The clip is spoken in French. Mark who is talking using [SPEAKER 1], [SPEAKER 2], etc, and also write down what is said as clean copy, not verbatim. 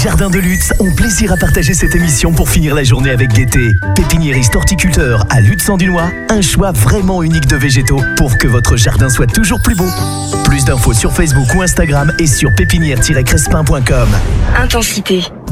[SPEAKER 1] Jardins de Lutz ont plaisir à partager cette émission pour finir la journée avec gaieté. Pépiniériste horticulteur à Lutz-en-Dunois, un choix vraiment unique de végétaux pour que votre jardin soit toujours plus beau. Plus d'infos sur Facebook ou Instagram et sur pépinière-crespin.com.
[SPEAKER 2] Intensité.